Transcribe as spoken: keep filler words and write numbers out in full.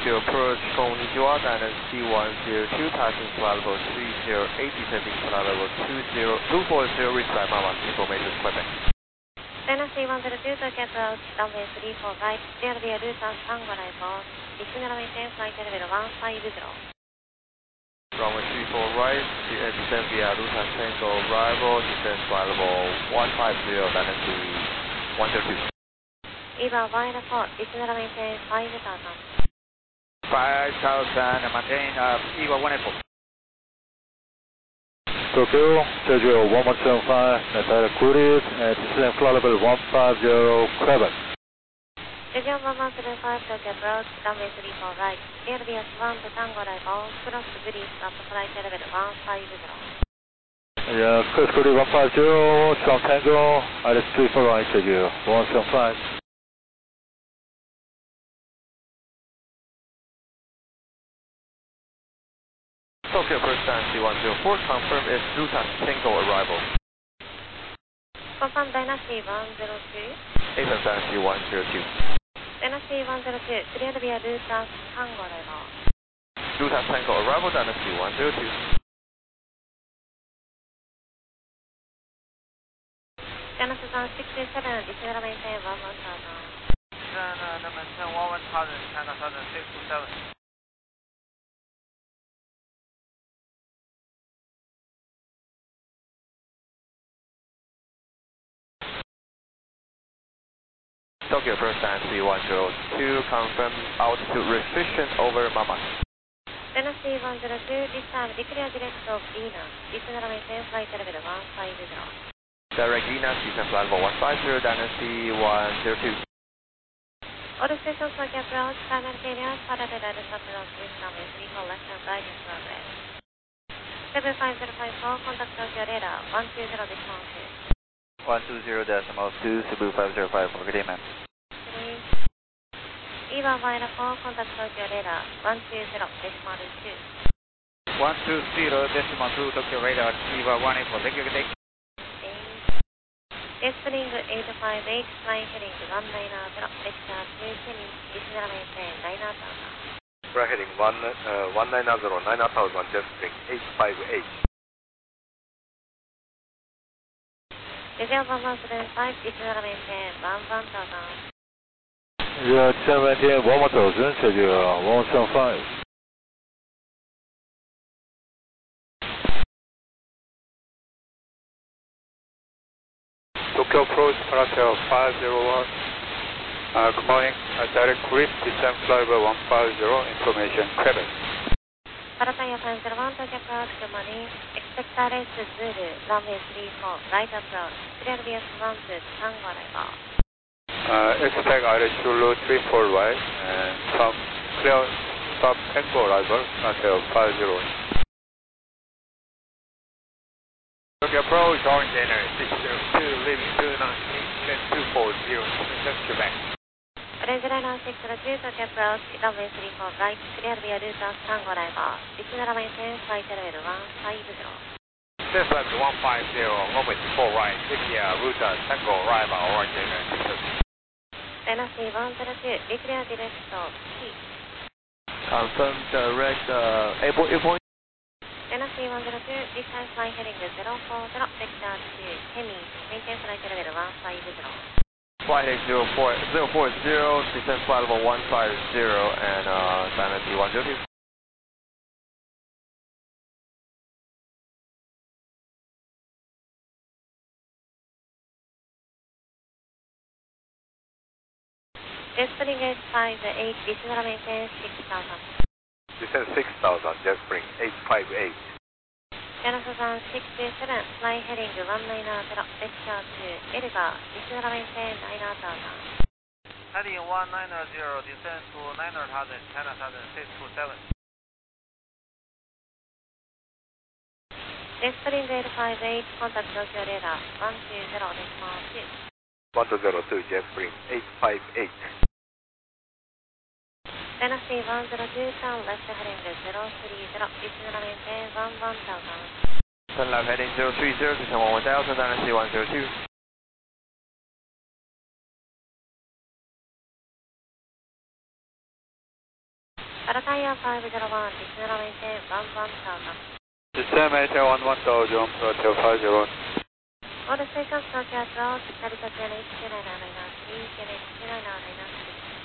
Tokyo approach, Konnichiwa, Dynasty one zero two, passing flight level three zero eight, descending flight level two zero two four zero, reach by Mama, information Quebec. Dynasty one zero two, Tokyo approach, runway three four right, clear via route Tango arrival, descend maintain flight level one five zero. Runway three four right, descend via route Tango arrival, descend flight level one five zero, Dynasty one zero two. Eva one four, descend maintain five thousand. five thousand, maintain uh, Eva one four. Tokyo, schedule one one seven five, direct cruise, and descend flight level one five zero, Quebec. Schedule one one seven five, Tokyo approach, runway three four right, clear via Swan to Tango arrival, cross bridge at flight level one five zero. Yeah, cross bridge one five zero, Swan Tango, Alice three four right, schedule one seven five. Tokyo approach Dynasty one zero four, confirm it's Ruta Tango arrival. Confirm Dynasty one zero two. A F M Dynasty one zero two. Dynasty one zero two, clear via Ruta Tango arrival. Ruta Tango arrival, Dynasty one zero two. Dynasty one six seven, descend maintain one one thousand. Descend maintain one one thousand, China Southern six two seven. Tokyo approach Dynasty one zero two, confirm altitude restriction over Mama. Dynasty one zero two, this time declare direct of Venus, descend maintain flight level one five zero. Direct Venus, descend flight level one five zero, Dynasty one zero two. All stations Tokyo approach, simultaneous parallel approach with runway three four left and right in progress. seven five zero five four, contact Tokyo radar, one two zero decimal two. one two zero decimal two, Cebu five zero five four, good day ma'am. Eva one four, contact Tokyo radar, one two zero decimal two. one two zero decimal two, Tokyo radar, Eva one four, thank you, good day. Spring eight five eight, flying heading one nine zero, vector two Kenny, descend maintain nine thousand. Flight heading one, uh, one nine zero, nine thousand, jet spring eight five eight. Descend one one seven five, descend maintain one one thousand. Yeah, descend maintain one one thousand, schedule one seven five. Tokyo approach, Paratel five zero one. Uh, good morning, uh, direct cruise, descend flight level one five zero, information, Quebec. Parataya five zero one, Tokyo approach, good morning. Expect R S Zulu, runway three four, right approach, clear via Swan to Tango arrival. Uh, expect R S Zulu three four right, and some clear stop Tango arrival, Paratel five zero one. Tokyo approach, Orange Air six zero two, leaving two nine eight, two four zero, information Quebec. Orange Liner six zero two, Tokyo approach, runway three four right, clear via route Tango arrival. Descend maintain flight level one five zero. Descend flight one five zero, runway four right, via route Tango arrival, Orange Air six zero two. Dynasty one zero two, declare direct of T. Confirm direct, uh, airport, airport. Dynasty one zero two, this time flying heading zero four zero, vector two Kenny, maintain flight level one five zero. Flight heading zero four zero, descend flight level one five zero, and uh, Dynasty one zero two. Spring eight five eight, descend maintain six thousand. Descend six thousand, jet spring eight five eight. Dynasty one six seven, flying heading one nine zero, vector two Elba, descend maintain nine thousand. Heading one nine zero, descend to nine thousand, China Southern six two seven. Spring eight five eight, contact Tokyo radar, one two zero decimal two. one two zero two, jet spring eight five eight. Dynasty one zero two, turn left heading zero three zero, descend maintain one one thousand. Turn left heading zero three zero, descend one one thousand, Dynasty one zero two. Para tayo five zero one, Disney maintain one one thousand. System maintain one one thousand, Hotel five zero one. All the stations, Tokyo approach, Narita T N H two nine nine nine three, T N H two nine nine nine three.